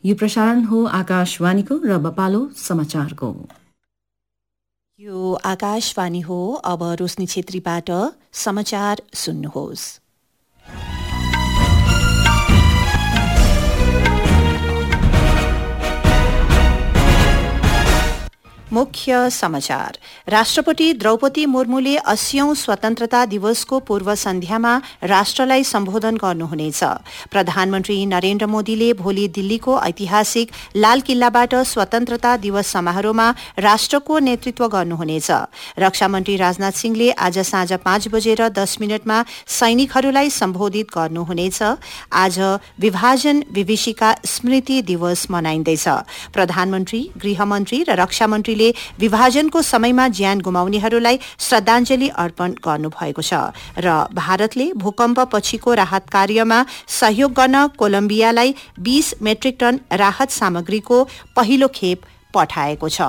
यो प्रसारण हो आकाशवाणीको र बपालो समाचारको। यो आकाशवाणी हो। अब रोशनी छेत्रीबाट समाचार सुन्नुहोस्। मुख्य समाचार। राष्ट्रपति द्रौपदी मुर्मुले 80औं स्वतन्त्रता दिवसको पूर्व सन्ध्यामा राष्ट्रलाई सम्बोधन गर्नुहुनेछ। प्रधानमन्त्री नरेन्द्र मोदीले भोलि दिल्लीको ऐतिहासिक लाल किल्लाबाट स्वतन्त्रता दिवस समारोहमा राष्ट्रको नेतृत्व गर्नुहुनेछ। रक्षा मन्त्री राजनाथ सिंहले आज साँझ 5:10 सैनिकहरूलाई सम्बोधित गर्नुहुनेछ। आज विभाजन विभीषिका स्मृति दिवस मनाइँदैछ। प्रधानमन्त्री, गृहमन्त्री र रक्षा मन्त्रीले विभाजनको समयमा ज्यान गुमाउनेहरूलाई श्रद्धाञ्जली अर्पण गर्नुभएको छ र भारतले भूकम्प पछिको राहत कार्यमा सहयोग गर्न कोलम्बियालाई 20 मेट्रिक टन राहत सामग्रीको पहिलो खेप पठाएको छ।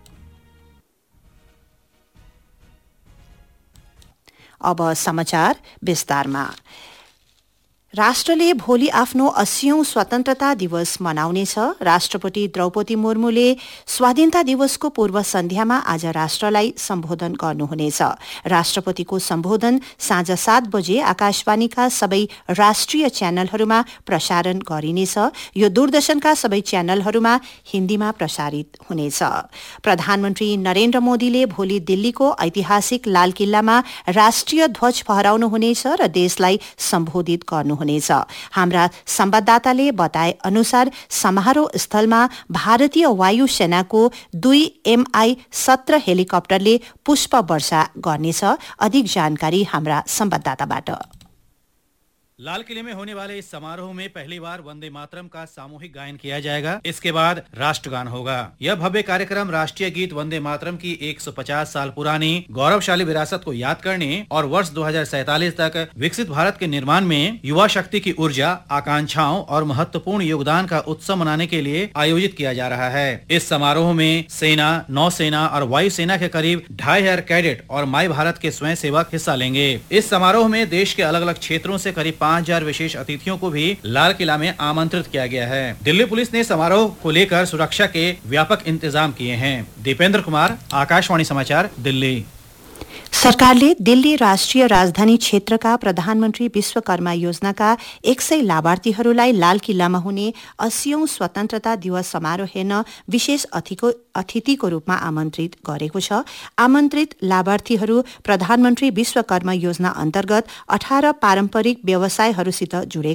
अब समाचार विस्तारमा। राष्ट्रले भोलि आफ्नो 80औं स्वतन्त्रता दिवस मनाउनेछ। राष्ट्रपति द्रौपदी मुर्मुले स्वाधीनता दिवसको पूर्व सन्ध्यामा आज राष्ट्रलाई सम्बोधन गर्नुहुनेछ। राष्ट्रपतिको सम्बोधन साँझ 7 बजे आकाशवाणीका सबै राष्ट्रिय च्यानलहरूमा प्रसारण गरिनेछ। यो दूरदर्शनका सबै च्यानलहरूमा हिन्दीमा प्रसारित हुनेछ। प्रधानमन्त्री नरेन्द्र मोदीले भोलि दिल्लीको ऐतिहासिक लाल किल्लामा राष्ट्रिय ध्वज फहराउनुहुनेछ र देशलाई सम्बोधित गर्नुहुनेछ। हाम्रा संवाददाताले बताए अनुसार समारोह स्थलमा भारतीय वायु सेनाको 2 MI-17 हेलिकप्टरले पुष्प वर्षा गर्नेछ। अधिक जानकारी हाम्रा संवाददाताबाट। लाल किले में होने वाले इस समारोह में पहली बार वंदे मातरम का सामूहिक गायन किया जाएगा। इसके बाद राष्ट्रगान होगा। यह भव्य कार्यक्रम राष्ट्रीय गीत वंदे मातरम की 150 साल पुरानी गौरवशाली विरासत को याद करने और वर्ष 2047 तक विकसित भारत के निर्माण में युवा शक्ति की ऊर्जा, आकांक्षाओं और महत्वपूर्ण योगदान का उत्सव मनाने के लिए आयोजित किया जा रहा है। इस समारोह में सेना, नौसेना और वायुसेना के करीब 2500 कैडेट और माई भारत के स्वयं सेवक हिस्सा लेंगे। इस समारोह में देश के अलग अलग क्षेत्रों से करीब 5000 विशेष अतिथियों को भी लाल किला में आमंत्रित किया गया है। दिल्ली पुलिस ने समारोह को लेकर सुरक्षा के व्यापक इंतजाम किए हैं। दीपेंद्र कुमार, आकाशवाणी समाचार, दिल्ली। सरकारले दिल्ली राष्ट्रिय राजधानी क्षेत्रका प्रधानमन्त्री विश्वकर्मा योजनाका 100 लाभार्थीहरूलाई लाल किल्लामा हुने 80औं स्वतन्त्रता दिवस समारोह हेर्न विशेष अतिथिको रूपमा आमन्त्रित गरेको छ। आमन्त्रित लाभार्थीहरू प्रधानमन्त्री विश्वकर्मा योजना अन्तर्गत 18 पारम्परिक व्यवसायहरूसित जुडेका